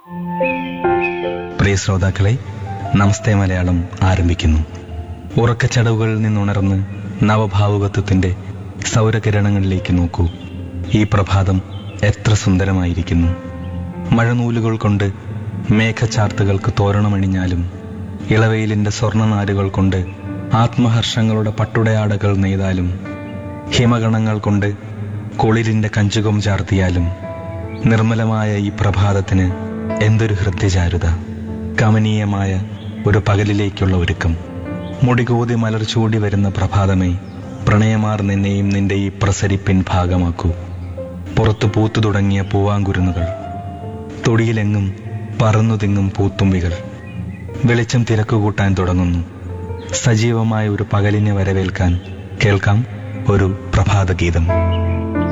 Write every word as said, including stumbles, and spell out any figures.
പ്രിയ ശ്രോതാക്കളെ, നമസ്തേ മലയാളം ആരംഭിക്കുന്നു. ഉറക്കച്ചടവുകളിൽ നിന്നുണർന്ന് നവഭാവുകത്വത്തിന്റെ സൗരകിരണങ്ങളിലേക്ക് നോക്കൂ. ഈ പ്രഭാതം എത്ര സുന്ദരമായിരിക്കുന്നു. മഴനൂലുകൾ കൊണ്ട് മേഘചാർത്തുകൾക്ക് തോരണമണിഞ്ഞാലും ഇളവെയിലിന്റെ സ്വർണ്ണനാരുകൾ കൊണ്ട് ആത്മഹർഷങ്ങളുടെ പട്ടുടയാടകൾ നെയ്താലും ഹിമഗണങ്ങൾ കൊണ്ട് കുളിരിന്റെ കഞ്ചുകം ചാർത്തിയാലും നിർമ്മലമായ ഈ പ്രഭാതത്തിന് എന്തൊരു ഹൃദ്യചാരുത. കമനീയമായ ഒരു പകലിലേക്കുള്ള ഒരുക്കം. മുടികൂതി മലർച്ചൂടി വരുന്ന പ്രഭാതമേ, പ്രണയമാർ നിന്നെയും നിന്റെ ഈ പ്രസരിപ്പിൻ ഭാഗമാക്കൂ. പുറത്തു പൂത്തു തുടങ്ങിയ പൂവാങ്കുരുന്നുകൾ, തൊടിയിലെങ്ങും പറന്നു തിങ്ങും പൂത്തുമ്പികൾ. വെളിച്ചം തിരക്കുകൂട്ടാൻ തുടങ്ങുന്നു. സജീവമായ ഒരു പകലിനെ വരവേൽക്കാൻ കേൾക്കാം ഒരു പ്രഭാതഗീതം.